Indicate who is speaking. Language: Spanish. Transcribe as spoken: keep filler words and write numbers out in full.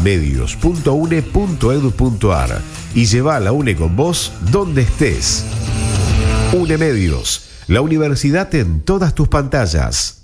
Speaker 1: medios punto u n e punto e d u punto a r y lleva la UNE con vos donde estés. UNE Medios, la universidad en todas tus pantallas.